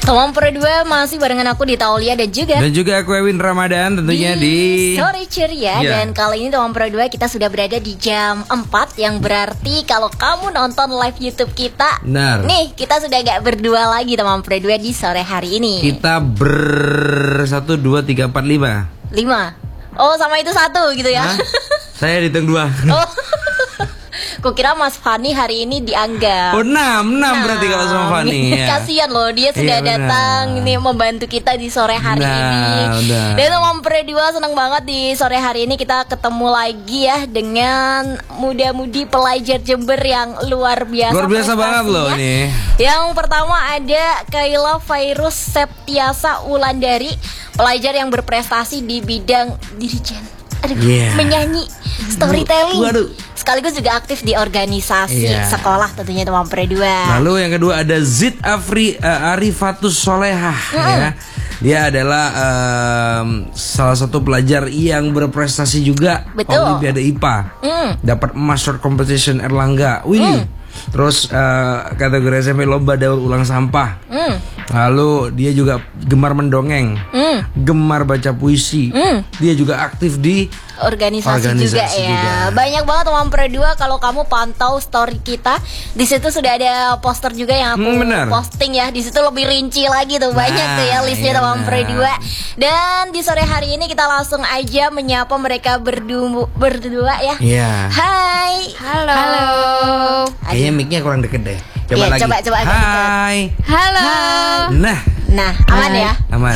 Teman Pro 2 masih barengan aku di Taulia dan juga aku Ewin Ramadan tentunya di Sore Ceria. Dan kali ini Teman Pro 2 kita sudah berada di jam 4, yang berarti kalau kamu nonton live YouTube kita, nih kita sudah gak berdua lagi Teman Pro 2 di sore hari ini. Kita 1, 2, 3, 4, 5. Oh sama itu 1 gitu ya. Saya hitung 2. Oh. Kukira Mas Fani hari ini dianggap 6 berarti kalau sama Fani ya. Kasian loh, dia sudah datang ini membantu kita di sore hari ini. Dan Teman Pro 2 senang banget di sore hari ini kita ketemu lagi ya dengan muda-mudi pelajar Jember yang luar biasa. Luar biasa banget loh ini. Yang pertama ada Kayla Virus Septiasa Wulandari, pelajar yang berprestasi di bidang dirijen. Menyanyi, storytelling. Sekaligus juga aktif di organisasi sekolah tentunya Teman Pro 2. Lalu yang kedua ada Zid Arifatus Solehah ya. Dia adalah salah satu pelajar yang berprestasi juga Olimpiade IPA. Dapat emas short competition Erlangga. Terus kategori SMP lomba daur ulang sampah. Lalu dia juga gemar mendongeng, gemar baca puisi. Dia juga aktif di organisasi juga ya. Banyak banget Teman Pro 2 kalau kamu pantau story kita. Di situ sudah ada poster juga yang aku posting ya. Di situ lebih rinci lagi tuh, banyak tuh ya listnya Teman Pro 2. Dan di sore hari ini kita langsung aja menyapa mereka berdua ya. Hai. Halo. Kayaknya mic-nya kurang deket deh. Coba lagi. Coba Hai. Halo. Nah, aman ya? Aman.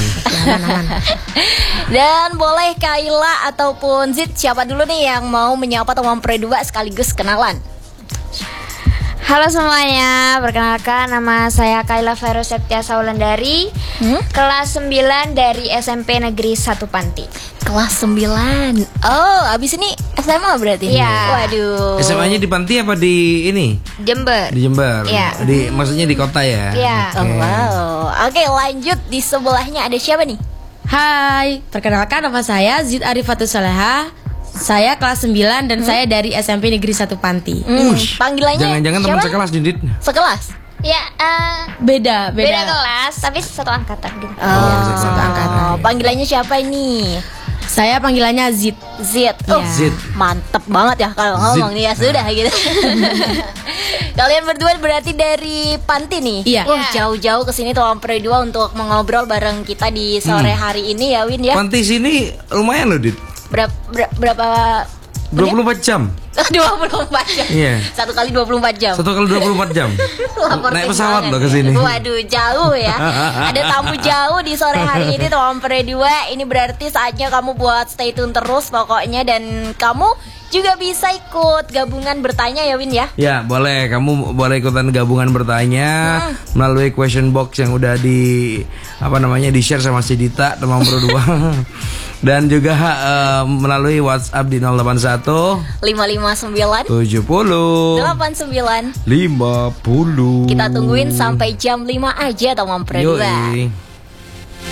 Dan boleh Kayla ataupun Zid, siapa dulu nih yang mau menyapa Teman Pro 2 sekaligus kenalan? Halo semuanya, perkenalkan nama saya Kayla Virus Septiasa Wulandari, kelas 9 dari SMP Negeri 1 Panti. Kelas 9. Oh, abis ini SMA berarti? Iya. Waduh. SMA-nya di Panti apa di ini? Jember. Di Jember. Iya. Maksudnya di kota ya? Iya. Oke, lanjut di sebelahnya ada siapa nih? Hai, perkenalkan nama saya Zid Arifatus Solehah. Saya kelas 9 dan saya dari SMP Negeri 1 Panti. Panggilannya jangan-jangan teman sekelas, Didit. Sekelas? Ya, beda kelas, tapi satu angkatan gitu. Satu angkatan. Panggilannya siapa ini? Saya panggilannya Zid. Zid. Zid. Mantep banget ya kalau ngomong nih ya sudah gitu. Kalian berdua berarti dari Panti nih. Iya. Jauh-jauh ke sini Teman Pro 2 untuk mengobrol bareng kita di sore hari ini ya, Win ya. Panti sini lumayan loh, Dit. Berapa 24 jam. 24 jam. Iya. Satu kali 24 jam. Naik pesawat loh ke sini. Waduh, jauh ya. Ada tamu jauh di sore hari ini Teman Pro 2. Ini berarti saatnya kamu buat stay tune terus pokoknya, dan kamu juga bisa ikut gabungan bertanya ya, Win ya. Ya, boleh. Kamu boleh ikutan gabungan bertanya melalui question box yang udah di di-share sama si Dita Teman Pro 2. Dan juga melalui WhatsApp di 081 559 70 89 50. Kita tungguin sampai jam 5 aja Teman Pro 2.